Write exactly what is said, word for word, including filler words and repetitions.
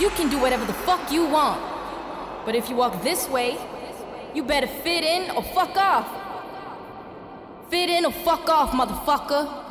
you can do whatever the fuck you want. But if you walk this way, you better fit in or fuck off. Fit in or fuck off, motherfucker.